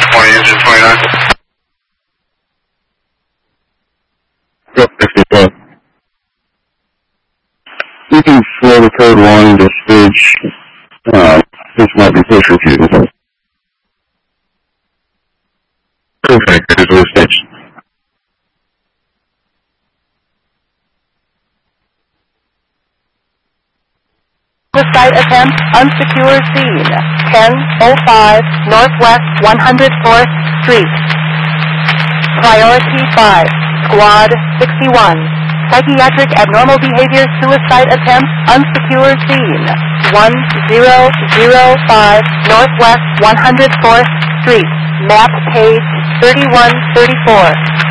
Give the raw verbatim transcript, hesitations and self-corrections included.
twenty, engine twenty-nine. Go fifty-five. You can slow the code one to stage. Uh, this might be push repeated. Perfect, it is with stage. Suicide attempt, unsecure scene. ten oh five Northwest one hundred fourth Street. Priority five, Squad sixty-one. Psychiatric abnormal behavior, suicide attempt, unsecure scene. one zero zero five Northwest one hundred fourth Street. Map page thirty-one thirty-four.